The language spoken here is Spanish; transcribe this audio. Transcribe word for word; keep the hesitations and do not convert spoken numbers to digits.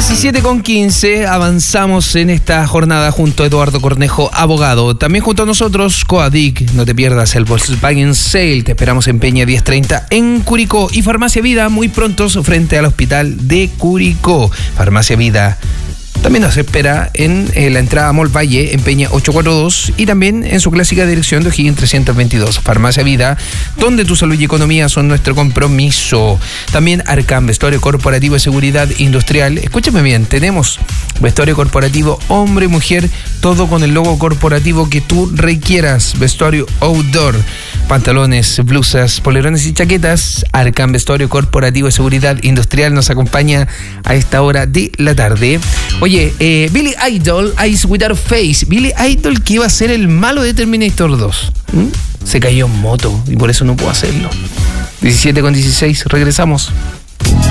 diecisiete con quince, avanzamos en esta jornada junto a Eduardo Cornejo, abogado. También junto a nosotros, Coadic, no te pierdas el Volkswagen Sale, te esperamos en Peña diez treinta en Curicó. Y Farmacia Vida, muy prontos frente al hospital de Curicó. Farmacia Vida también nos espera en eh, la entrada a Mall Valle, en Peña ochocientos cuarenta y dos, y también en su clásica dirección de O'Higgins trescientos veintidós. Farmacia Vida, donde tu salud y economía son nuestro compromiso. También Arcam, vestuario corporativo y seguridad industrial. Escúchame bien, tenemos vestuario corporativo hombre y mujer, todo con el logo corporativo que tú requieras. Vestuario outdoor, pantalones, blusas, polerones y chaquetas. Arcam, vestuario corporativo y seguridad industrial, nos acompaña a esta hora de la tarde. Oye, eh, Billy Idol, Eyes Without Face. Billy Idol, que iba a ser el malo de Terminator dos. ¿Mm? Se cayó en moto y por eso no pudo hacerlo. diecisiete con dieciséis, regresamos.